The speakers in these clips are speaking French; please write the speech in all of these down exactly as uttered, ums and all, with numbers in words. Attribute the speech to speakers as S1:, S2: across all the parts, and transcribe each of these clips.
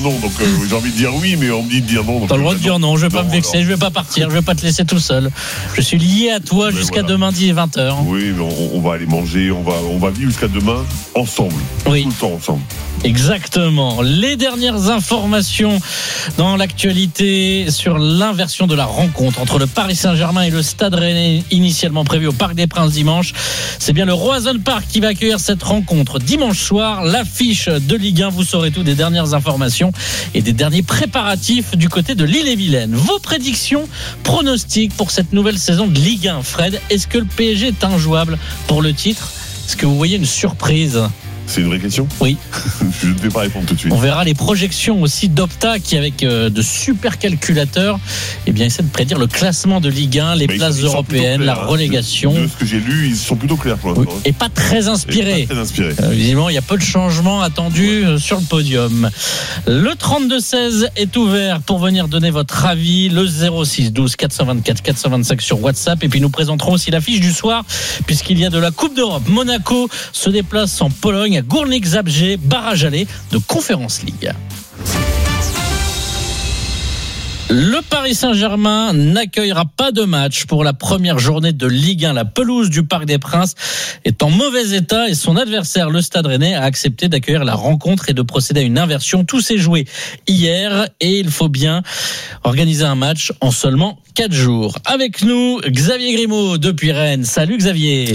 S1: non, donc euh, j'ai envie de dire oui, mais on me dit de dire non.
S2: T'as le droit de dire non, je vais pas non, me vexer, non. je vais pas partir, je vais pas te laisser tout seul. Je suis lié à toi mais jusqu'à voilà. demain vingt heures.
S1: Oui, mais on, on va aller manger, on va, on va vivre jusqu'à demain ensemble.
S2: Oui.
S1: Tout le temps ensemble.
S2: Exactement. Les dernières informations dans l'actualité sur l'inversion de la rencontre entre le Paris Saint-Germain et le Stade Rennais, initialement prévu au Parc des Princes dimanche. C'est bien le Roazhon Park qui va accueillir cette rencontre dimanche soir. L'affiche de Ligue un, vous saurez tout des dernières informations et des derniers préparatifs du côté de l'Ille-et-Vilaine. Vos prédictions, pronostics pour cette nouvelle saison de Ligue un. Fred, est-ce que le P S G est injouable pour le titre ? Est-ce que vous voyez une surprise ?
S1: C'est une vraie question ?
S2: Oui.
S1: Je ne vais pas répondre tout de suite.
S2: On verra les projections aussi d'Opta qui, avec euh, de super calculateurs, eh bien, essaie de prédire le classement de Ligue un, les Mais places ils, ils européennes, clairs, la relégation.
S1: De, de ce que j'ai lu, ils sont plutôt clairs pour l'instant.
S2: Oui. Et pas très inspirés.
S1: Pas très inspirés.
S2: Euh, visiblement, il y a peu de changements attendus ouais. sur le podium. Le trente-deux seize est ouvert pour venir donner votre avis. Le zéro six douze quatre cent vingt-quatre quatre cent vingt-cinq sur WhatsApp. Et puis nous présenterons aussi l'affiche du soir, puisqu'il y a de la Coupe d'Europe. Monaco se déplace en Pologne à Górnik Zabrze, barrage aller de Conference League. Le Paris Saint-Germain n'accueillera pas de match pour la première journée de Ligue un. La pelouse du Parc des Princes est en mauvais état et son adversaire, le Stade Rennais, a accepté d'accueillir la rencontre et de procéder à une inversion. Tout s'est joué hier et il faut bien organiser un match en seulement quatre jours. Avec nous, Xavier Grimaud depuis Rennes. Salut Xavier.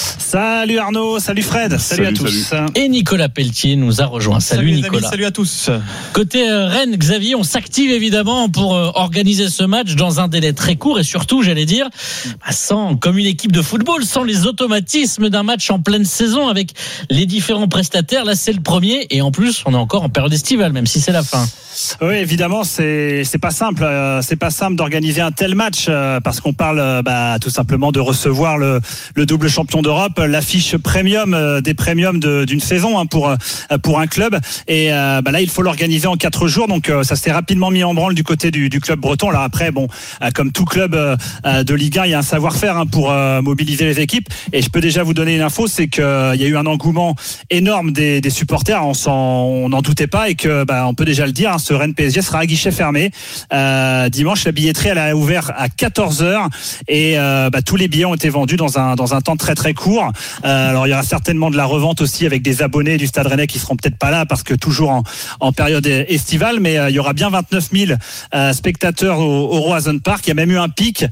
S3: Salut Arnaud, salut Fred, salut, salut à tous. Salut.
S2: Et Nicolas Pelletier nous a rejoint. Salut, salut Nicolas. Amis,
S3: salut à tous.
S2: Côté Rennes, Xavier, on s'active évidemment pour organiser ce match dans un délai très court et surtout, j'allais dire, sans, comme une équipe de football, sans les automatismes d'un match en pleine saison avec les différents prestataires. Là, c'est le premier et en plus, on est encore en période estivale, même si c'est la fin.
S3: Oui, évidemment, c'est c'est pas simple, euh, c'est pas simple d'organiser un tel match euh, parce qu'on parle euh, bah, tout simplement de recevoir le le double champion d'Europe, l'affiche premium euh, des premiums de, d'une saison hein, pour euh, pour un club et euh, bah, là il faut l'organiser en quatre jours donc euh, ça s'est rapidement mis en branle du côté du, du club breton. Alors après bon, euh, comme tout club euh, de Ligue un, il y a un savoir-faire hein, pour euh, mobiliser les équipes et je peux déjà vous donner une info, c'est que euh, il y a eu un engouement énorme des, des supporters, on s'en on n'en doutait pas et que bah, on peut déjà le dire. Hein, ce Rennes P S G sera à guichet fermé euh, dimanche. La billetterie elle a ouvert à quatorze heures et euh, bah, tous les billets ont été vendus dans un dans un temps très très court. Euh, alors il y aura certainement de la revente aussi avec des abonnés du Stade Rennais qui seront peut-être pas là parce que toujours en, en période estivale, mais euh, il y aura bien vingt-neuf mille euh, spectateurs au, au Roazhon Park. Il y a même eu un pic,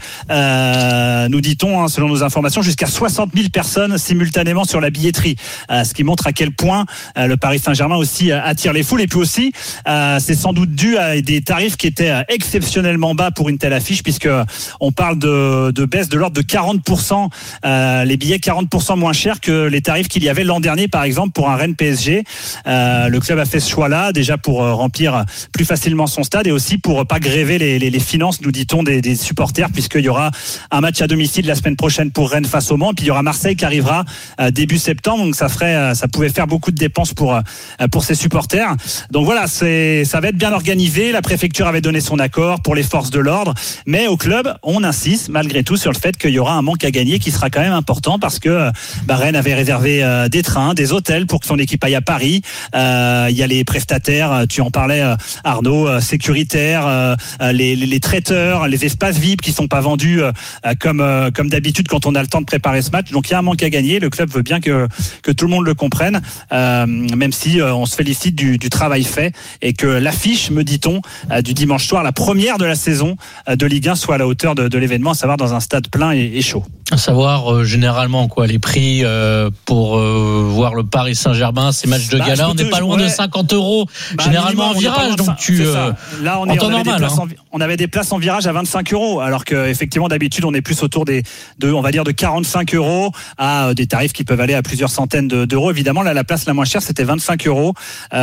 S3: euh, nous dit-on hein, selon nos informations, jusqu'à soixante mille personnes simultanément sur la billetterie, euh, ce qui montre à quel point euh, le Paris Saint-Germain aussi euh, attire les foules et puis aussi euh, c'est sans doute dû à des tarifs qui étaient exceptionnellement bas pour une telle affiche puisque on parle de, de baisse de l'ordre de quarante pour cent, euh, les billets quarante pour cent moins chers que les tarifs qu'il y avait l'an dernier par exemple pour un Rennes P S G. Euh, le club a fait ce choix-là déjà pour remplir plus facilement son stade et aussi pour pas gréver les, les, les finances, nous dit-on, des, des supporters puisqu'il y aura un match à domicile la semaine prochaine pour Rennes face au Mans et puis il y aura Marseille qui arrivera euh, début septembre donc ça ferait, ça pouvait faire beaucoup de dépenses pour, euh, pour ses supporters. Donc voilà, c'est, ça va être bien organisé. La préfecture avait donné son accord pour les forces de l'ordre, mais au club, on insiste malgré tout sur le fait qu'il y aura un manque à gagner qui sera quand même important parce que bah, Rennes avait réservé euh, des trains, des hôtels pour que son équipe aille à Paris. Euh, il y a les prestataires, tu en parlais euh, Arnaud, euh, sécuritaires, euh, les, les, les traiteurs, les espaces V I P qui sont pas vendus euh, comme euh, comme d'habitude quand on a le temps de préparer ce match. Donc il y a un manque à gagner. Le club veut bien que que tout le monde le comprenne, euh, même si euh, on se félicite du, du travail fait et que l'affiche, me dit-on, euh, du dimanche soir, la première de la saison euh, de Ligue un, soit à la hauteur de, de l'événement, à savoir dans un stade plein et, et chaud.
S2: À savoir euh, généralement quoi les prix euh, pour euh, voir le Paris Saint-Germain, ces matchs de bah, gala, on n'est pas loin ouais. de cinquante euros bah, généralement en virage, donc tu euh,
S3: là on, est, on, avait normal, hein. en, on avait des places en virage à vingt-cinq euros, alors que effectivement d'habitude on est plus autour des de on va dire de quarante-cinq euros à euh, des tarifs qui peuvent aller à plusieurs centaines de, d'euros. Évidemment là la place la moins chère c'était vingt-cinq euros,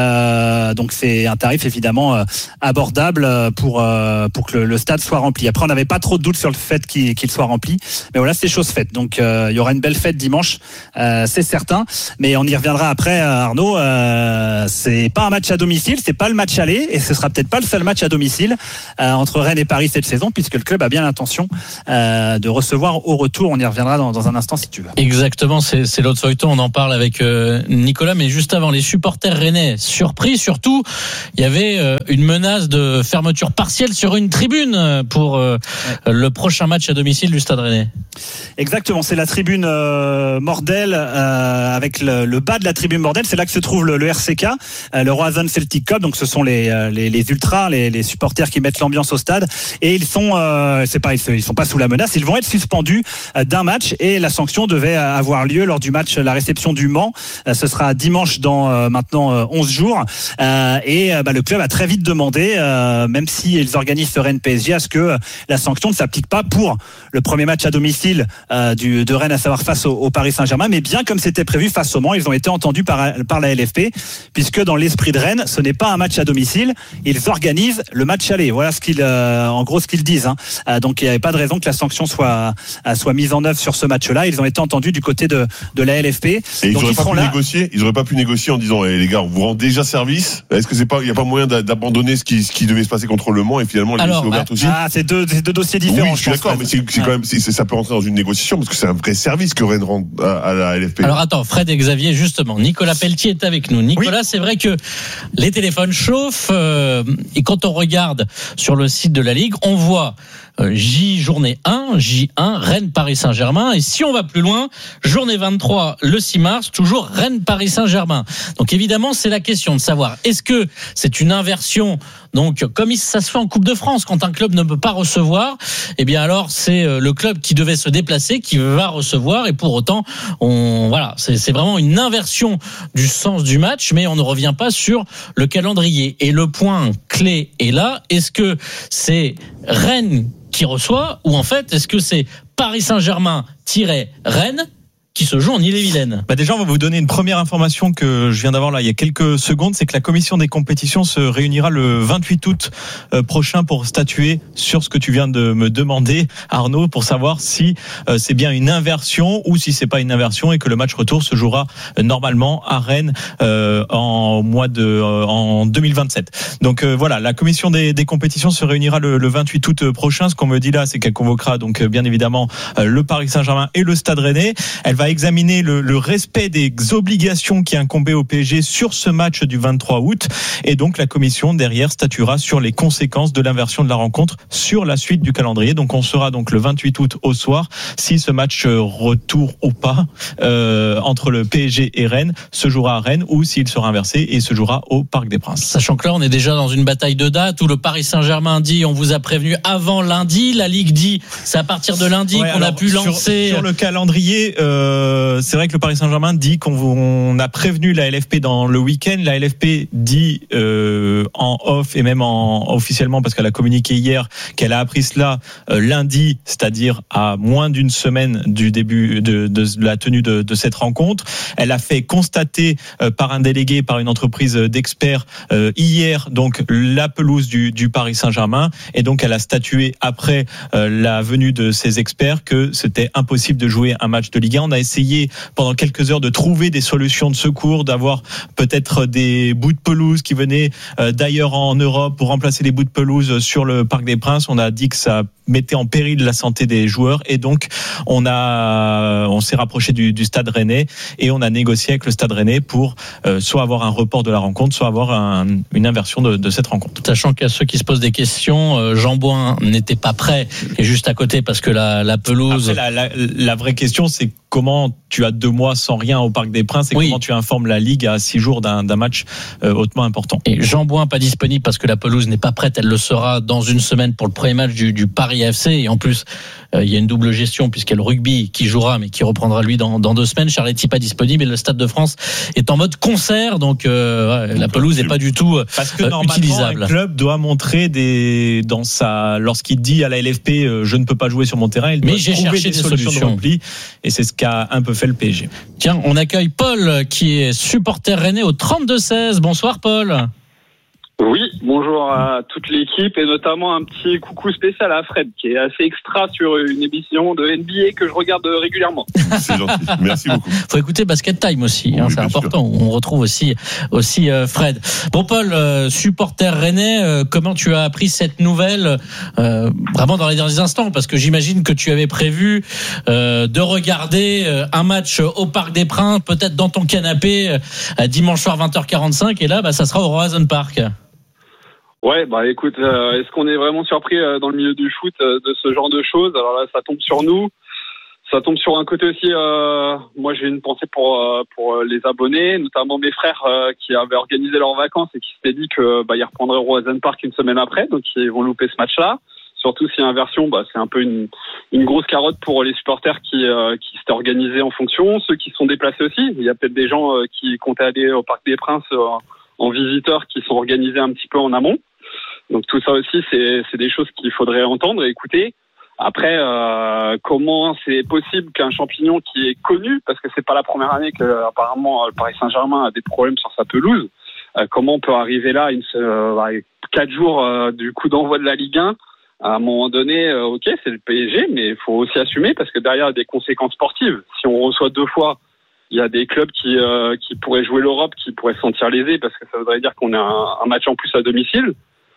S3: euh, donc c'est un tarif évidemment euh, abordable pour euh, pour que le, le stade soit rempli. Après on n'avait pas trop de doutes sur le fait qu'il, qu'il soit rempli, mais voilà c'est chose faite. Donc euh, il y aura une belle fête dimanche, euh, c'est certain. Mais on y reviendra après, Arnaud. Euh, c'est pas un match à domicile, c'est pas le match aller, et ce sera peut-être pas le seul match à domicile euh, entre Rennes et Paris cette saison, puisque le club a bien l'intention euh, de recevoir au retour. On y reviendra dans, dans un instant si tu veux.
S2: Exactement, c'est, c'est l'autre feuilleton. On en parle avec euh, Nicolas, mais juste avant, les supporters rennais surpris. Surtout, il y avait euh, une menace de fermeture partielle sur une tribune pour euh, ouais. le prochain match à domicile du Stade Rennais.
S3: Exactement, c'est la tribune euh, Mordel euh, avec le, le bas de la tribune Mordel, c'est là que se trouve le, le R C K, euh, le Roazhon Celtic Club. Donc ce sont les euh, les, les ultras, les, les supporters qui mettent l'ambiance au stade, et ils sont euh, c'est pas ils, ils sont pas sous la menace, ils vont être suspendus euh, d'un match, et la sanction devait avoir lieu lors du match la réception du Mans. Euh, ce sera dimanche dans euh, maintenant euh, onze jours, euh, et euh, bah, le club a très vite demandé, euh, même si ils organisent ce Rennes P S G, à ce que la sanction ne s'applique pas pour le premier match à domicile euh, du, de Rennes, à savoir face au, au Paris Saint-Germain, mais bien comme c'était prévu face au Mans. Ils ont été entendus par, par la L F P, puisque dans l'esprit de Rennes, ce n'est pas un match à domicile, ils organisent le match aller. Voilà ce qu'ils, euh, en gros ce qu'ils disent. Hein. Euh, donc il n'y avait pas de raison que la sanction soit, euh, soit mise en œuvre sur ce match-là. Ils ont été entendus du côté de, de la L F P.
S1: Et ils n'auraient pas pu
S3: là...
S1: négocier. Ils n'auraient pas pu négocier en disant hey, les gars, on vous rend déjà service. Est-ce que c'est pas, il n'y a pas moyen d'abandonner ce qui, ce qui devait se passer contre le Mans et finalement les laisser ouvertes aussi?
S3: Ah, c'est deux, c'est deux dossiers différents.
S1: Oui, je suis d'accord, mais c'est, c'est quand même, c'est, ça peut rentrer dans une négociation parce que c'est un vrai service que Rennes rend à, à la L F P.
S2: Alors attends, Fred et Xavier, justement, Nicolas Pelletier est avec nous. Nicolas, oui. C'est vrai que les téléphones chauffent euh, et quand on regarde sur le site de la Ligue, on voit euh, J journée un, J un, Rennes Paris Saint-Germain, et si on va plus loin, journée vingt-trois, le six mars, toujours Rennes Paris Saint-Germain. Donc évidemment, c'est la question de savoir est-ce que c'est une inversion. Donc, comme ça se fait en Coupe de France, quand un club ne peut pas recevoir, eh bien alors c'est le club qui devait se déplacer qui va recevoir, et pour autant, on voilà, c'est, c'est vraiment une inversion du sens du match, mais on ne revient pas sur le calendrier. Et le point clé est là. Est-ce que c'est Rennes qui reçoit, ou en fait, est-ce que c'est Paris Saint-Germain-Rennes qui se joue en Ille-et-Vilaine?
S4: Bah déjà, on va vous donner une première information que je viens d'avoir là il y a quelques secondes, c'est que la commission des compétitions se réunira le vingt-huit août euh, prochain pour statuer sur ce que tu viens de me demander, Arnaud, pour savoir si euh, c'est bien une inversion ou si c'est pas une inversion et que le match retour se jouera euh, normalement à Rennes euh, en mois de euh, en deux mille vingt-sept. Donc euh, voilà, la commission des, des compétitions se réunira le, le vingt-huit août prochain. Ce qu'on me dit là, c'est qu'elle convoquera donc bien évidemment euh, le Paris Saint-Germain et le Stade Rennais. Elle va examiner le, le respect des obligations qui incombaient au P S G sur ce match du vingt-trois août, et donc la commission derrière statuera sur les conséquences de l'inversion de la rencontre sur la suite du calendrier. Donc on sera donc le vingt-huit août au soir si ce match retour ou pas euh, entre le P S G et Rennes se jouera à Rennes, ou s'il sera inversé et se jouera au Parc des Princes.
S2: Sachant que là on est déjà dans une bataille de date où le Paris Saint-Germain dit on vous a prévenu avant lundi, la Ligue dit c'est à partir de lundi ouais, qu'on alors, a pu
S4: sur,
S2: lancer
S4: sur le calendrier. Euh, c'est vrai que le Paris Saint-Germain dit qu'on on a prévenu la L F P dans le week-end. La L F P dit euh, en off et même en officiellement, parce qu'elle a communiqué hier qu'elle a appris cela euh, lundi, c'est-à-dire à moins d'une semaine du début de, de, de la tenue de, de cette rencontre. Elle a fait constater euh, par un délégué, par une entreprise d'experts euh, hier, donc la pelouse du, du Paris Saint-Germain, et donc elle a statué après euh, la venue de ces experts que c'était impossible de jouer un match de Ligue un. On a essayé pendant quelques heures de trouver des solutions de secours, d'avoir peut-être des bouts de pelouse qui venaient d'ailleurs en Europe pour remplacer les bouts de pelouse sur le Parc des Princes. On a dit que ça mettait en péril la santé des joueurs, et donc on a on s'est rapproché du, du Stade Rennais et on a négocié avec le Stade Rennais pour euh, soit avoir un report de la rencontre, soit avoir un, une inversion de, de cette rencontre.
S2: Sachant qu'à ceux qui se posent des questions, euh, Jean Bouin n'était pas prêt et juste à côté parce que la, la pelouse.
S4: Après, la, la, la vraie question, c'est comment tu as deux mois sans rien au Parc des Princes et oui. comment tu informes la Ligue à six jours d'un, d'un match euh, hautement important.
S2: Et Jean Bouin pas disponible parce que la pelouse n'est pas prête, elle le sera dans une semaine pour le premier match du, du Paris F C, et en plus euh, il y a une double gestion puisqu'il y a le rugby qui jouera mais qui reprendra lui dans, dans deux semaines. Charletti pas disponible et le Stade de France est en mode concert, donc euh, ouais, la pelouse n'est pas du tout euh,
S4: parce que
S2: euh,
S4: normalement
S2: utilisable.
S4: Un club doit montrer des dans sa lorsqu'il dit à la L F P euh, je ne peux pas jouer sur mon terrain, il doit
S2: mais j'ai
S4: trouver
S2: cherché
S4: des,
S2: des
S4: solutions,
S2: solutions
S4: de repli, et c'est ce qu'a un peu fait le P S G.
S2: Tiens, on accueille Paul qui est supporter rennais au trente-deux seize. Bonsoir Paul.
S5: Oui, bonjour à toute l'équipe et notamment un petit coucou spécial à Fred qui est assez extra sur une émission de N B A que je regarde régulièrement.
S1: C'est gentil, merci beaucoup.
S2: Faut écouter Basket Time aussi, hein,
S1: oui,
S2: c'est important.
S1: Sûr.
S2: On retrouve aussi aussi euh, Fred. Bon Paul, euh, supporter rennais, euh, comment tu as appris cette nouvelle euh, vraiment dans les derniers instants, parce que j'imagine que tu avais prévu euh, de regarder euh, un match au Parc des Princes, peut-être dans ton canapé euh, dimanche soir vingt heures quarante-cinq, et là bah ça sera au Roazhon Park.
S5: Ouais, bah écoute, euh, est-ce qu'on est vraiment surpris euh, dans le milieu du foot euh, de ce genre de choses? Alors là, ça tombe sur nous. Ça tombe sur un côté aussi. Euh, moi, j'ai une pensée pour euh, pour les abonnés, notamment mes frères euh, qui avaient organisé leurs vacances et qui s'étaient dit que bah ils reprendraient au Roazhon Park une semaine après, donc ils vont louper ce match-là. Surtout si inversion, bah c'est un peu une une grosse carotte pour les supporters qui euh, qui s'étaient organisés en fonction, ceux qui se sont déplacés aussi. Il y a peut-être des gens euh, qui comptaient aller au Parc des Princes euh, en visiteurs qui sont organisés un petit peu en amont. Donc tout ça aussi, c'est, c'est des choses qu'il faudrait entendre et écouter. Après, euh, comment c'est possible qu'un champignon qui est connu, parce que c'est pas la première année que apparemment le Paris Saint-Germain a des problèmes sur sa pelouse, euh, comment on peut arriver là, une, euh, quatre jours euh, du coup d'envoi de la Ligue un, à un moment donné, euh, ok, c'est le P S G, mais il faut aussi assumer parce que derrière il y a des conséquences sportives. Si on reçoit deux fois, il y a des clubs qui euh, qui pourraient jouer l'Europe, qui pourraient se sentir lésés parce que ça voudrait dire qu'on a un, un match en plus à domicile.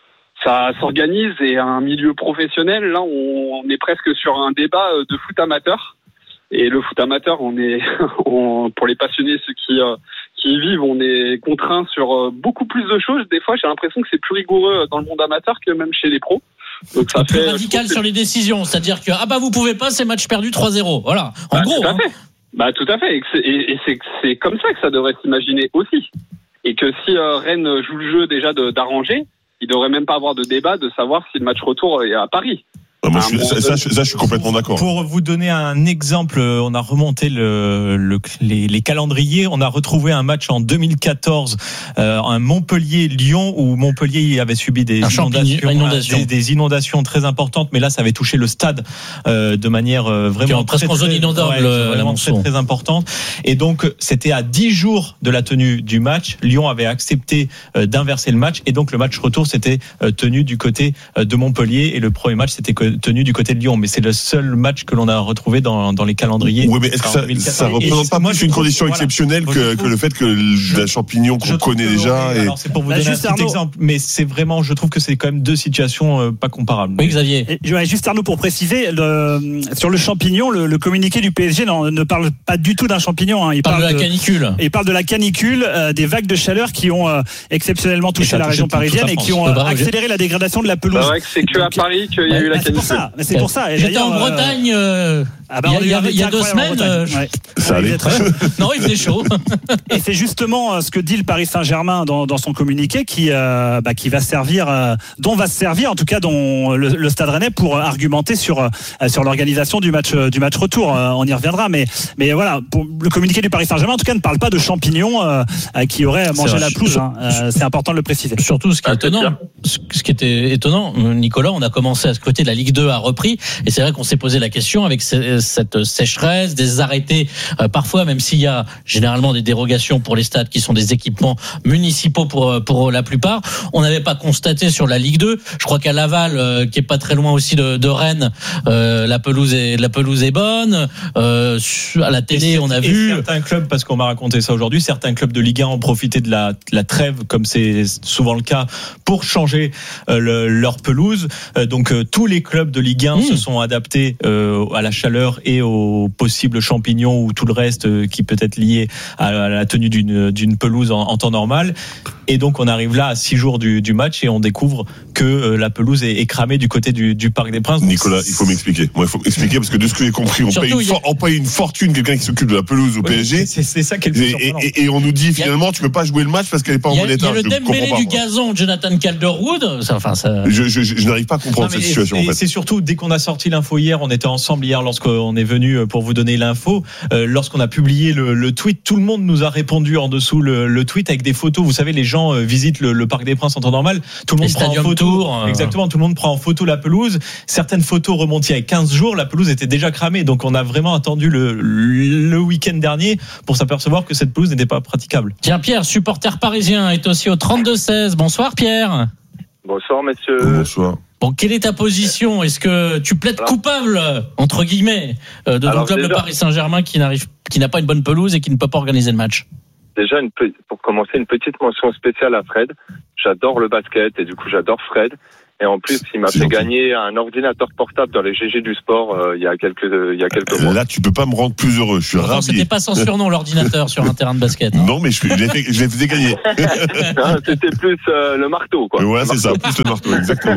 S5: Ça s'organise et un milieu professionnel, là, on est presque sur un débat de foot amateur. Et le foot amateur, on est, on, pour les passionnés, ceux qui, euh, qui y vivent, on est contraints sur beaucoup plus de choses. Des fois, j'ai l'impression que c'est plus rigoureux dans le monde amateur que même chez les pros. Donc ça
S2: plus
S5: fait
S2: radical sur les décisions, c'est-à-dire que ah bah vous pouvez pas, c'est match perdu trois zéro. Voilà. En
S5: bah,
S2: gros.
S5: Tout à
S2: hein.
S5: fait. Bah tout à fait. Et c'est, et c'est, c'est comme ça que ça devrait s'imaginer aussi. Et que si euh, Rennes joue le jeu déjà de, d'arranger, il devrait même pas avoir de débat de savoir si le match retour est à Paris.
S1: Ah, moi, je, ça, ça, ça, je suis complètement d'accord.
S4: Pour vous donner un exemple, on a remonté le, le, les, les calendriers. On a retrouvé un match en deux mille quatorze, euh, un Montpellier-Lyon, où Montpellier avait subi des inondations,
S2: inondations.
S4: Des, des inondations très importantes, mais là, ça avait touché le stade euh, de manière euh, vraiment
S2: presque en zone inondable,
S4: ouais, vraiment très, très importante. Et donc, c'était à dix jours de la tenue du match. Lyon avait accepté euh, d'inverser le match, et donc le match retour s'était euh, tenu du côté euh, de Montpellier, et le premier match c'était que tenu du côté de Lyon, mais c'est le seul match que l'on a retrouvé dans, dans les calendriers.
S1: Oui, mais est-ce que ça, ça représente pas plus une condition voilà, exceptionnelle que, que le fait que je, la champignon qu'on connaît déjà
S4: oui,
S1: et...
S4: Alors c'est pour vous bah, donner un petit Arnaud. exemple, mais c'est vraiment, je trouve que c'est quand même deux situations euh, pas comparables.
S2: Oui, Xavier.
S3: Et, ouais, juste Arnaud, pour préciser, le, sur le champignon, le, le communiqué du P S G non, ne parle pas du tout d'un champignon. Hein. Il,
S2: il parle, parle
S3: de
S2: la canicule.
S3: Il parle de la canicule, euh, des vagues de chaleur qui ont euh, exceptionnellement touché la région parisienne et qui ont euh, accéléré la dégradation de la pelouse.
S5: C'est vrai que c'est que à Paris qu'il y a eu la canicule.
S3: C'est pour ça. C'est pour ça.
S2: J'étais en Bretagne euh, ah bah, il y a, il y a deux semaines. Euh,
S3: ouais.
S1: Ça allait.
S2: Non, il faisait chaud.
S3: Et c'est justement ce que dit le Paris Saint-Germain dans, dans son communiqué qui, euh, bah, qui va servir, euh, dont va se servir, en tout cas, dont le, le Stade Rennais pour argumenter sur euh, sur l'organisation du match du match retour. Euh, on y reviendra, mais mais voilà, pour le communiqué du Paris Saint-Germain, en tout cas, ne parle pas de champignons euh, qui auraient mangé la pelouse. Hein. Euh, c'est important de le préciser.
S2: Surtout, ce qui est étonnant, ce qui était étonnant, Nicolas, on a commencé à ce côté, la Ligue deux a repris, et c'est vrai qu'on s'est posé la question avec cette sécheresse, des arrêtés, euh, parfois, même s'il y a généralement des dérogations pour les stades qui sont des équipements municipaux pour pour la plupart, on n'avait pas constaté sur la Ligue deux. Je crois qu'à Laval, euh, qui est pas très loin aussi de, de Rennes, euh, la pelouse est la pelouse est bonne. Euh, à la télé, on a vu
S4: certains clubs, parce qu'on m'a raconté ça aujourd'hui, certains clubs de Ligue un ont profité de la, de la trêve, comme c'est souvent le cas, pour changer euh, le, leur pelouse. Euh, donc euh, tous les clubs de Ligue un mmh. se sont adaptés euh, à la chaleur et aux possibles champignons ou tout le reste euh, qui peut être lié à, à la tenue d'une, d'une pelouse en, en temps normal. Et donc on arrive là à six jours du, du match et on découvre que euh, la pelouse est, est cramée du côté du, du Parc des Princes.
S1: Nicolas, il faut m'expliquer. Moi, il faut m'expliquer parce que de ce que j'ai compris, on, paye une, for- on paye une fortune quelqu'un qui s'occupe de la pelouse au oui, P S G.
S4: C'est, c'est ça qui est le plus surprenant.
S1: Et, et, et on nous dit finalement, tu peux pas jouer le match parce qu'elle est pas en bon état.
S2: Il y a le Dembélé du gazon, Jonathan Calderwood. Ça, enfin, ça...
S1: Je, je, je, je n'arrive pas à comprendre non, cette situation.
S4: Et,
S1: en fait.
S4: C'est surtout dès qu'on a sorti l'info hier, on était ensemble hier lorsqu'on est venu pour vous donner l'info. Euh, lorsqu'on a publié le, le tweet, tout le monde nous a répondu en dessous le, le tweet avec des photos. Vous savez, les gens euh, visitent le, le Parc des Princes en temps normal. Tout le monde
S2: les
S4: prend en photo.
S2: Tour, euh...
S4: Exactement, tout le monde prend en photo la pelouse. Certaines photos remontent il y a quinze jours, la pelouse était déjà cramée. Donc on a vraiment attendu le, le week-end dernier pour s'apercevoir que cette pelouse n'était pas praticable.
S2: Tiens, Pierre, supporter parisien, est aussi au trente-deux seize. Bonsoir Pierre.
S6: Bonsoir messieurs.
S1: Bonsoir.
S2: Bon, quelle est ta position ? Est-ce que tu plaides coupable, entre guillemets, de ton club, déjà, le Paris Saint-Germain, qui n'arrive, qui n'a pas une bonne pelouse et qui ne peut pas organiser le match ?
S6: déjà, une, pour commencer, une petite mention spéciale à Fred. J'adore le basket et du coup, j'adore Fred. Et en plus, il m'a
S1: C'est
S6: fait
S1: gentil.
S6: gagner un ordinateur portable dans les G G du sport euh, il y a quelques euh, il y a quelques mois.
S1: Là, tu peux pas me rendre plus heureux. Je suis
S2: Pourtant,
S1: ravi.
S2: c'était pas sans surnom l'ordinateur sur un terrain de basket.
S1: Non, mais je, je l'ai fait, je l'ai fait gagner.
S6: Non, c'était plus euh, le marteau, quoi.
S1: Ouais,
S6: Le
S1: c'est ça, plus le marteau, exactement.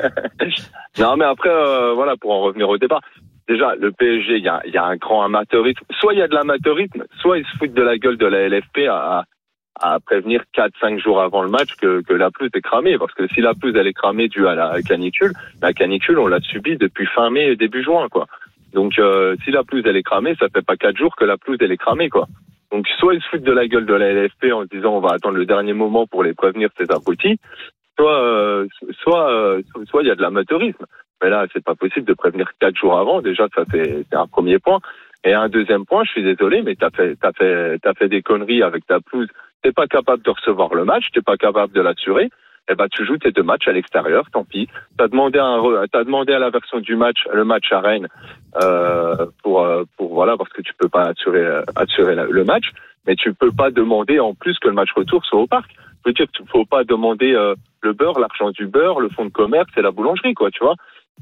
S6: Non, mais après, euh, voilà, pour en revenir au débat. Déjà, le P S G, il y a, il y a un grand amateurisme. Soit il y a de l'amateurisme, soit ils se foutent de la gueule de la L F P à, à prévenir quatre cinq jours avant le match que, que la pelouse est cramée. Parce que si la pelouse, elle est cramée due à la canicule, la canicule, on l'a subie depuis fin mai et début juin, quoi. Donc, euh, si la pelouse, elle est cramée, ça fait pas quatre jours que la pelouse, elle est cramée, quoi. Donc, soit ils se foutent de la gueule de la L F P en se disant on va attendre le dernier moment pour les prévenir, ces abrutis, soit, euh, soit, euh, soit il y a de l'amateurisme. Mais là, c'est pas possible de prévenir quatre jours avant. Déjà, ça c'est, c'est un premier point. Et un deuxième point, je suis désolé, mais t'as fait, t'as fait, t'as fait des conneries avec ta pelouse. T'es pas capable de recevoir le match, t'es pas capable de l'assurer. Eh ben, tu joues tes deux matchs à l'extérieur, tant pis. T'as demandé un, t'as demandé à la version du match, le match à Rennes, euh, pour, pour, voilà, parce que tu peux pas assurer, assurer le match. Mais tu peux pas demander en plus que le match retour soit au parc. Je veux dire, tu faut pas demander, euh, le beurre, l'argent du beurre, le fonds de commerce et la boulangerie, quoi, tu vois.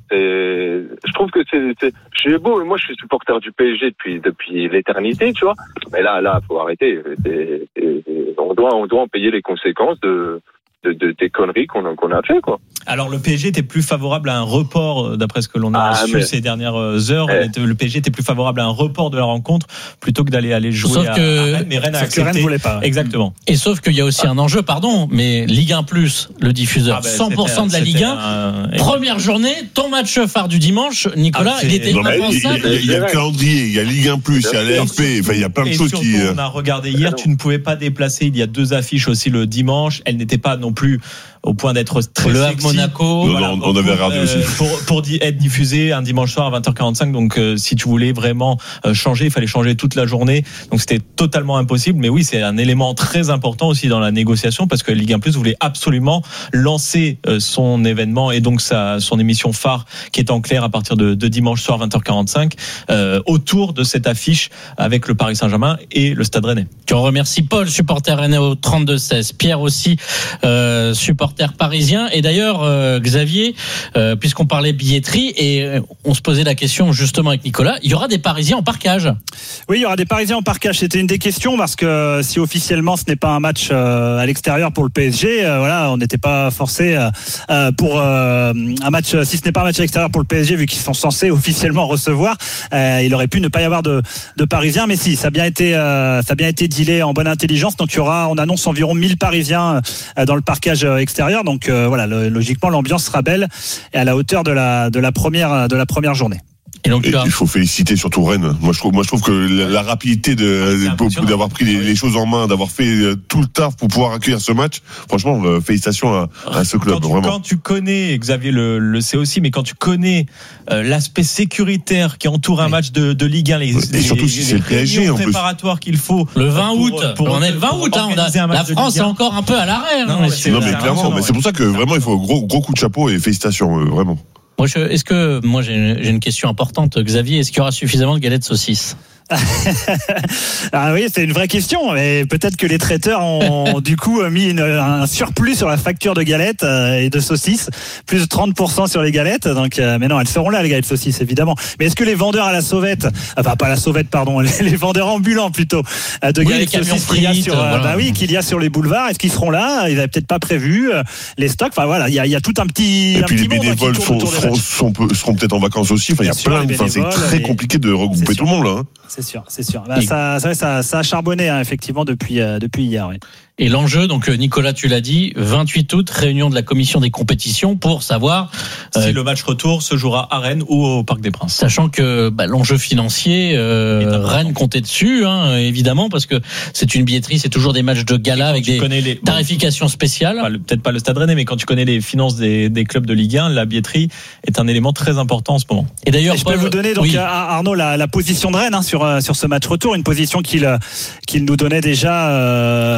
S6: Et je trouve que c'est, c'est, je suis beau, moi je suis supporter du P S G depuis, depuis l'éternité, tu vois. Mais là, là, faut arrêter. C'est, c'est, on doit, on doit en payer les conséquences de, de, de des conneries qu'on a, qu'on a fait, quoi.
S4: Alors le P S G était plus favorable à un report, d'après ce que l'on a
S6: Ah,
S4: su
S6: mais...
S4: ces dernières heures.
S6: Eh.
S4: Le P S G était plus favorable à un report de la rencontre plutôt que d'aller aller jouer
S2: Sauf
S4: à,
S2: que-
S4: à Rennes. Mais Rennes a
S3: Sauf que Rennes
S4: accepté.
S3: voulait pas.
S4: Exactement.
S2: Et sauf qu'il y a aussi un enjeu, pardon, mais Ligue un plus, le diffuseur,
S4: Ah ben,
S2: cent pour cent de la
S4: c'était-
S2: Ligue
S4: c'était
S2: un.
S4: un-
S2: Première journée, ton match phare du dimanche, Nicolas,
S4: Ah, c'est-
S2: il était
S1: Non, mais il, il-
S2: impensable.
S1: il y a le calendrier, il y a Ligue un plus, il y a l'A F P, enfin, il y a plein de
S4: Et
S1: choses
S4: surtout,
S1: qui. euh,
S4: on a regardé hier,
S6: non.
S4: tu ne pouvais pas déplacer. Il y a deux affiches aussi le dimanche. Elles n'étaient pas non plus au point d'être très
S2: Le Havre
S4: sexy.
S2: Monaco.
S1: Non, non, on avait regardé aussi.
S4: Pour, pour di- être diffusé un dimanche soir à vingt heures quarante-cinq. Donc, euh, si tu voulais vraiment euh, changer, il fallait changer toute la journée. Donc, c'était totalement impossible. Mais oui, c'est un élément très important aussi dans la négociation parce que Ligue un plus voulait absolument lancer euh, son événement et donc sa, son émission phare qui est en clair à partir de, de dimanche soir vingt heures quarante-cinq euh, autour de cette affiche avec le Paris Saint-Germain et le Stade Rennais.
S2: Tu en remercies Paul, supporter rennais au trente-deux seize. Pierre aussi, euh, supporter parisien. Et d'ailleurs, euh, Xavier, euh, puisqu'on parlait billetterie et euh, on se posait la question justement avec Nicolas, il y aura des Parisiens en parquage.
S3: Oui, il y aura des Parisiens en parquage. C'était une des questions parce que si officiellement ce n'est pas un match euh, à l'extérieur pour le P S G, euh, voilà, on n'était pas forcé euh, pour euh, un match. Si ce n'est pas un match à l'extérieur pour le P S G, vu qu'ils sont censés officiellement recevoir, euh, il aurait pu ne pas y avoir de, de Parisiens. Mais si, ça a bien été, euh, ça a bien été dealé en bonne intelligence. Donc il y aura, on annonce environ mille Parisiens euh, dans le parquage extérieur. Donc euh, voilà, le, logiquement l'ambiance sera belle et à la hauteur de la de la première de la première journée.
S2: Et donc,
S1: Et
S2: tu as-
S1: il faut féliciter surtout Rennes. Moi, je trouve, moi, je trouve que la, la rapidité de,
S4: C'est impressionnant.
S1: d'avoir pris les, les choses en main, d'avoir fait euh, tout le taf pour pouvoir accueillir ce match. Franchement, euh, félicitations à, à ce club,
S4: Quand tu,
S1: vraiment.
S4: quand tu connais, Xavier le, le sait aussi, mais quand tu connais euh, l'aspect sécuritaire qui entoure un
S2: Oui.
S4: match de, de Ligue un, les,
S1: Et
S4: les-
S1: surtout si
S4: les
S1: c'est le P S G,
S4: réunions
S1: en plus.
S4: préparatoires qu'il faut
S2: le vingt
S4: pour-
S2: août,
S4: pour-
S2: on est le vingt
S4: pour
S2: août, hein, on a-
S4: organiser un match
S2: la
S4: de
S2: France
S4: Ligue
S2: est
S4: un.
S2: encore un peu à l'arrêt.
S4: Non,
S2: hein,
S4: mais
S2: messieurs.
S4: c'est-
S1: Non, mais
S4: c'est
S1: clairement,
S4: impressionnant,
S1: mais c'est pour ça que vraiment, il faut gros, gros coup de chapeau et félicitations, euh, vraiment.
S2: Moi, je- est-ce que moi j'ai j'ai une question importante, Xavier, est-ce qu'il y aura suffisamment de galettes saucisses?
S3: Ah oui, c'est une vraie question. Mais peut-être que les traiteurs ont du coup mis une, un surplus sur la facture de galettes euh, et de saucisses, plus de trente pour cent sur les galettes. Donc, euh, mais non, elles seront là les galettes saucisses évidemment. Mais est-ce que les vendeurs à la sauvette, enfin pas à la sauvette, pardon, les, les vendeurs ambulants plutôt euh, de
S2: Oui,
S3: galettes
S2: les camions
S3: saucisses qu'il y a
S2: frites,
S3: sur, euh,
S2: voilà.
S3: bah oui, qu'il y a sur les boulevards, est-ce qu'ils seront là? Ils n'avaient peut-être pas prévu euh, les stocks. Enfin voilà, il y a, il y a tout un petit.
S1: Et
S3: un
S1: puis
S3: petit
S1: les
S3: monde, hein, qui
S1: bénévoles
S3: tourne
S1: sont,
S3: autour des
S1: seront,
S3: matchs.
S1: sont, peu- seront peut-être en vacances aussi. Enfin, il y a
S3: Bien sûr,
S1: plein,
S3: les
S1: enfin, c'est
S3: bénévoles,
S1: très
S3: les-
S1: compliqué de regrouper
S3: c'est
S1: tout le monde, là. hein.
S3: C'est sûr, c'est sûr. Bah, ça, ça, ça, ça a charbonné hein, effectivement depuis euh, depuis hier. Oui.
S2: Et l'enjeu, donc euh, Nicolas, tu l'as dit, vingt-huit août, réunion de la commission des compétitions pour savoir,
S4: Si
S2: euh,
S4: le match retour se jouera à Rennes ou au Parc des Princes.
S2: sachant que bah, l'enjeu financier, euh,
S4: Est important.
S2: Rennes comptait dessus, hein, évidemment, parce que c'est une billetterie, c'est toujours des matchs de gala avec
S4: Tu
S2: des
S4: connais les bon,
S2: tarifications spéciales.
S4: pas le- peut-être pas le Stade Rennais, mais quand tu connais les finances des, des clubs de Ligue un, la billetterie est un élément très important en ce moment.
S2: Et d'ailleurs,
S3: Et je peux
S2: Paul,
S3: vous donner donc
S2: oui.
S3: à Arnaud la, la position de Rennes hein, sur euh, sur ce match retour, une position qu'il euh, qu'il nous donnait déjà euh, dès hier.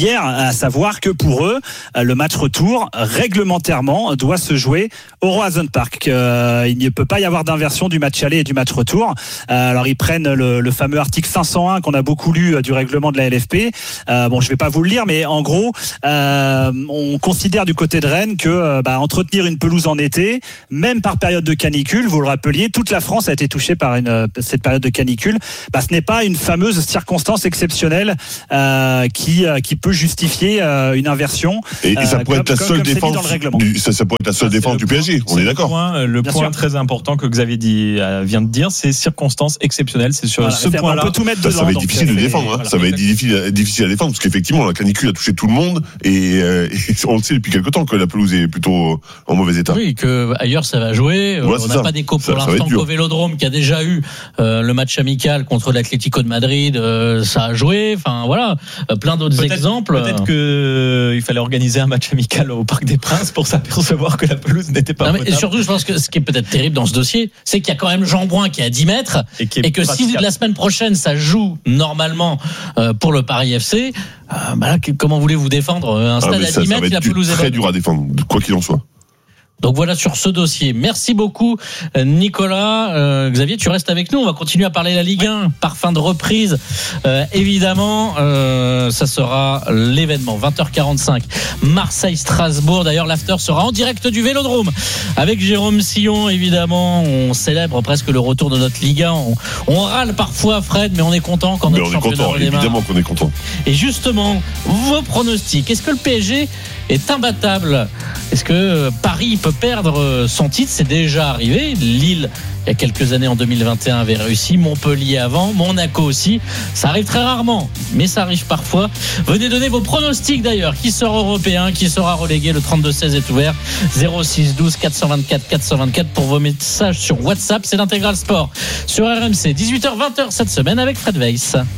S3: hier, à savoir que pour eux, le match retour, réglementairement, doit se jouer au Roazhon Park. Euh, il ne peut pas y avoir d'inversion du match aller et du match retour. Euh, alors ils prennent le, le fameux article cinq cent un qu'on a beaucoup lu euh, du règlement de la L F P. Euh, bon, je vais pas vous le lire, mais en gros, euh, on considère du côté de Rennes que euh, bah, entretenir une pelouse en été, même par période de canicule, vous le rappeliez, toute la France a été touchée par une, cette période de canicule. Bah, ce n'est pas une fameuse circonstance exceptionnelle euh, qui, euh, qui peut justifier euh, une inversion.
S1: Et, et ça
S3: euh,
S1: pourrait
S3: comme,
S1: être la seule défense. Du, ça, ça pourrait être la seule
S4: ça,
S1: défense du P S G. On est d'accord.
S4: Point, le
S3: Bien
S4: point
S3: sûr.
S4: très important que Xavier dit, euh, vient de dire, c'est circonstances exceptionnelles. C'est sur
S3: Voilà,
S4: ce
S3: c'est,
S4: point-là.
S3: on peut tout mettre
S1: Ça,
S3: dedans.
S1: ça va être
S3: donc,
S1: difficile de
S3: c'est-
S1: défendre. Hein.
S3: voilà.
S1: Ça va être difficile, difficile à défendre parce qu'effectivement la canicule a touché tout le monde et, euh, et on le sait depuis quelque temps que la pelouse est plutôt en mauvais état.
S2: Oui, que ailleurs ça va jouer.
S1: Ouais,
S2: on
S1: c'est
S2: n'a
S1: ça.
S2: pas d'écho pour
S1: Ça- ça va
S2: l'instant
S1: être dur.
S2: qu'au Vélodrome qui a déjà eu euh, le match amical contre l'Atlético de Madrid. Euh, ça a joué. Enfin voilà, euh, plein d'autres
S4: Peut-être-
S2: exemples.
S4: Peut-être qu'il fallait organiser un match amical au Parc des Princes pour s'apercevoir que la pelouse n'était pas
S2: Non, mais
S4: potable.
S2: surtout, je pense que ce qui est peut-être terrible dans ce dossier, c'est qu'il y a quand même Jean Brun qui est à dix mètres
S4: et, qui est
S2: et que si
S4: praticable.
S2: la semaine prochaine ça joue normalement euh, pour le Paris F C, euh, bah là, que- comment voulez-vous défendre un
S1: Ah,
S2: stade
S1: mais
S2: à
S1: ça,
S2: dix
S1: ça
S2: mètres
S1: va
S2: et la
S1: être du-
S2: pelouse est
S1: très
S2: bonne.
S1: dur à défendre, quoi qu'il en soit.
S2: Donc voilà sur ce dossier. Merci beaucoup Nicolas. Euh, Xavier, tu restes avec nous. On va continuer à parler de la Ligue un par fin de reprise. Euh, évidemment, euh, ça sera l'événement vingt heures quarante-cinq. Marseille-Strasbourg. D'ailleurs, l'after sera en direct du Vélodrome avec Jérôme Sillon. Évidemment, on célèbre presque le retour de notre Ligue un. On, on râle parfois, Fred, mais on est content quand
S1: Mais
S2: notre
S1: on est
S2: championnat
S1: content,
S2: redémarre.
S1: évidemment qu'on est content.
S2: Et justement, vos pronostics. Est-ce que le P S G est imbattable? Est-ce que Paris peut perdre son titre? C'est déjà arrivé. Lille, il y a quelques années, en deux mille vingt et un, avait réussi. Montpellier avant. Monaco aussi. Ça arrive très rarement, mais ça arrive parfois. Venez donner vos pronostics d'ailleurs. Qui sera européen? Qui sera relégué? Le trente-deux seize est ouvert. zéro six douze quatre cent vingt-quatre quatre cent vingt-quatre pour vos messages sur WhatsApp. C'est l'Intégral Sport sur R M C. dix-huit heures vingt cette semaine avec Fred Weiss.
S7: R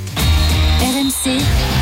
S7: M C,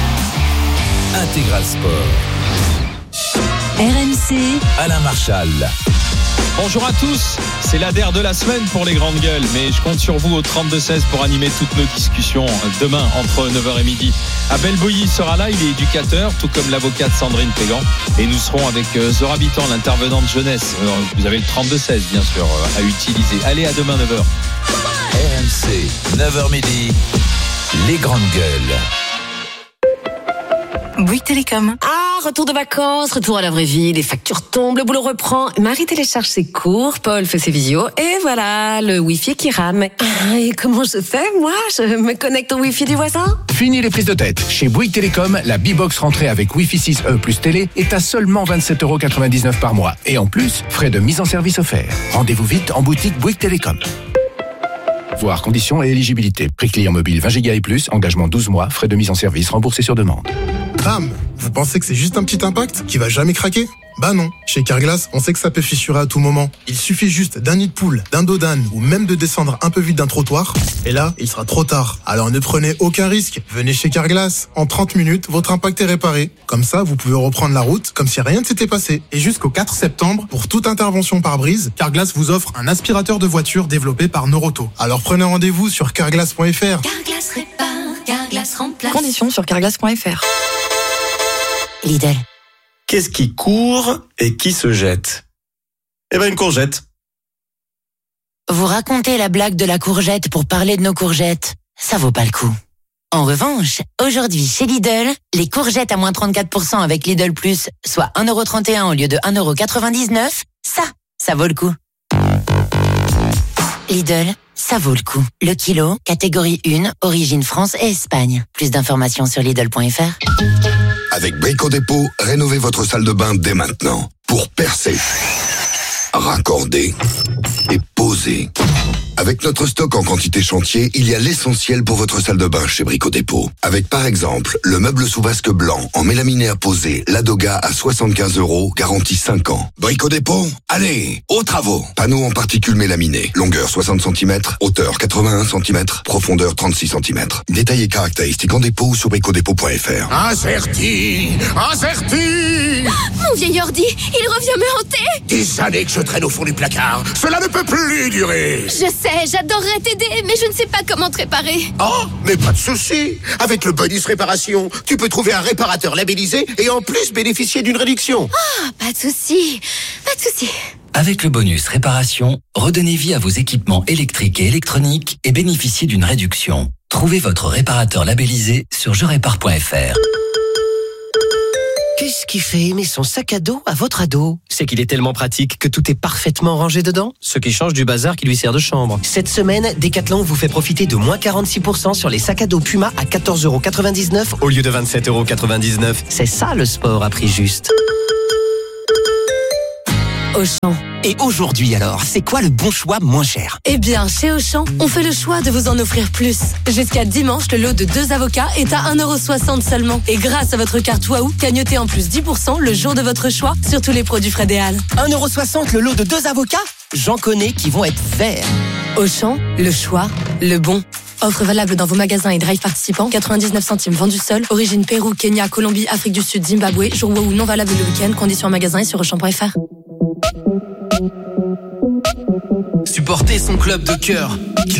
S8: Intégral Sport.
S7: R M C,
S8: Alain Marchal.
S9: Bonjour à tous, c'est l'A D E R de la semaine pour les grandes gueules, mais je compte sur vous au trente-deux seize pour animer toutes nos discussions demain entre neuf heures et midi. Abel Bouilly sera là, il est éducateur, tout comme l'avocate Sandrine Pégan, et nous serons avec Zora Bitan, l'intervenante jeunesse. Alors, vous avez le trente-deux seize bien sûr à utiliser. Allez, à demain neuf heures.
S8: R M C, neuf heures midi, les grandes gueules.
S7: Bouygues Télécom.
S10: Ah, retour de vacances, retour à la vraie vie, les factures tombent, le boulot reprend. Marie télécharge ses cours, Paul fait ses visios, et voilà, le Wi-Fi qui rame. Ah, et comment je fais, moi? Je me connecte au Wi-Fi du voisin?
S11: Fini les prises de tête. Chez Bouygues Télécom, la B-Box rentrée avec Wi-Fi six E plus télé est à seulement vingt-sept euros quatre-vingt-dix-neuf par mois. Et en plus, frais de mise en service offerts. Rendez-vous vite en boutique Bouygues Télécom. Voir conditions et éligibilité. Prix client mobile vingt giga et plus, engagement douze mois, frais de mise en service remboursés sur demande.
S12: Bam! Vous pensez que c'est juste un petit impact qui va jamais craquer? Bah non. Chez Carglass, on sait que ça peut fissurer à tout moment. Il suffit juste d'un nid de poule, d'un dos d'âne ou même de descendre un peu vite d'un trottoir. Et là, il sera trop tard. Alors ne prenez aucun risque. Venez chez Carglass. En trente minutes, votre impact est réparé. Comme ça, vous pouvez reprendre la route comme si rien ne s'était passé. Et jusqu'au quatre septembre, pour toute intervention par brise, Carglass vous offre un aspirateur de voiture développé par Noroto. Alors prenez rendez-vous sur carglass point f r.
S7: Carglass répare, Carglass remplace.
S10: Conditions sur carglass point f r.
S7: Lidl.
S13: Qu'est-ce qui court et qui se jette? Eh ben une courgette.
S14: Vous racontez la blague de la courgette pour parler de nos courgettes. Ça vaut pas le coup. En revanche, aujourd'hui chez Lidl, les courgettes à moins trente-quatre pour cent avec Lidl Plus, soit un euro trente et un au lieu de un euro quatre-vingt-dix-neuf, ça, ça vaut le coup. Lidl, ça vaut le coup. Le kilo, catégorie un, origine France et Espagne. Plus d'informations sur Lidl point f r.
S15: Avec Brico Dépôt, rénovez votre salle de bain dès maintenant. Pour percer, raccorder et poser. Avec notre stock en quantité chantier, il y a l'essentiel pour votre salle de bain chez Brico Dépôt. Avec par exemple, le meuble sous vasque blanc en mélaminé à poser, Ladoga à soixante-quinze euros, garantie cinq ans. Brico Dépôt, allez, aux travaux. Panneau en particules mélaminées, longueur soixante centimètres, hauteur quatre-vingt-un centimètres, profondeur trente-six centimètres. Détails et caractéristiques en dépôt sur brico dépôt point f r.
S16: Incerti, incerti.
S17: Mon vieil ordi, il revient me hanter.
S16: Des années que je traîne au fond du placard. Cela ne peut plus durer.
S17: Je sais. sais, j'adorerais t'aider, mais je ne sais pas comment te réparer.
S16: Oh, mais pas de souci. Avec le bonus réparation, tu peux trouver un réparateur labellisé et en plus bénéficier d'une réduction.
S17: Ah, pas de souci, pas de souci.
S18: Avec le bonus réparation, redonnez vie à vos équipements électriques et électroniques et bénéficiez d'une réduction. Trouvez votre réparateur labellisé sur je répare point f r.
S19: Qu'est-ce qui fait aimer son sac à dos à votre ado? C'est qu'il est tellement pratique que tout est parfaitement rangé dedans, ce qui change du bazar qui lui sert de chambre. Cette semaine, Decathlon vous fait profiter de moins quarante-six pour cent sur les sacs à dos Puma à quatorze euros quatre-vingt-dix-neuf au lieu de vingt-sept euros quatre-vingt-dix-neuf. C'est ça le sport à prix juste.
S10: Auchan.
S19: Et aujourd'hui alors, c'est quoi le bon choix moins cher?
S10: Eh bien, chez Auchan, on fait le choix de vous en offrir plus. Jusqu'à dimanche, le lot de deux avocats est à un euro soixante seulement. Et grâce à votre carte Waouh, gagnotez en plus dix pour cent le jour de votre choix sur tous les produits Fred et Al.
S19: un euro soixante le lot de deux avocats? J'en connais qui vont être verts.
S10: Auchan, le choix, le bon. Offre valable dans vos magasins et drive participants. quatre-vingt-dix-neuf centimes vendu seul. Origine Pérou, Kenya, Colombie, Afrique du Sud, Zimbabwe. Jour Waouh non valable le week-end. Conditions en magasin et sur auchan point f r.
S20: Supporter son club de cœur.